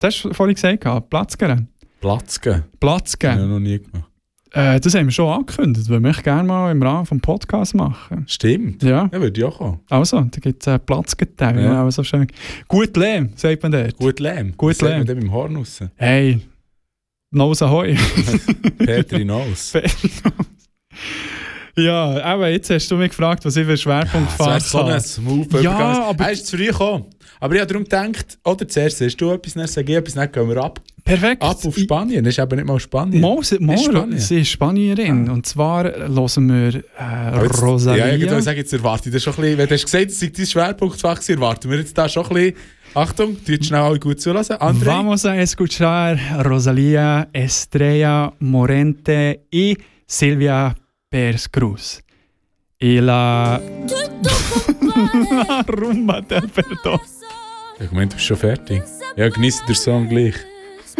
Das hast du vorhin gesagt, Platzgern. Platzgen? Platzgen. Ja, noch nie gemacht. Das haben wir schon angekündigt. Wir möchten gerne mal im Rahmen des Podcasts machen. Stimmt. Ja. Ja, würde ich auch kommen. Also, da gibt es Platzgeteil. Ja. So schön. Gut Lehm, sagt man dort. Gut Lehm. Gut Sagt man Lehm. dem im Horn raus. Hey, Nose Ahoi. Petri Nose. Ja, aber jetzt hast du mich gefragt, was ich für Schwerpunkt fahre. Das wäre so ein smooth Ja, Übergang. aber- Er ist zu früh gekommen. Aber ich habe darum gedacht, oder zuerst sagst du etwas, dann sage ich etwas, dann gehen wir ab Perfekt. auf Spanien. Das ist aber nicht mal Spanien. Morgen, sie ist Spanierin. Und zwar hören wir Rosalia. Ja, ich sage jetzt, erwarte ich das schon ein bisschen. Wenn du hast gesagt, es sei dein Schwerpunktfach, erwarten wir jetzt da schon ein bisschen. Achtung, du schnell alle gut zulassen. André? Vamos a escuchar Rosalia, Estrella Morente y Silvia Pérez Cruz. Y la rumba del perdón. Ich meine, du bist schon fertig. Ja, genieße den Song gleich.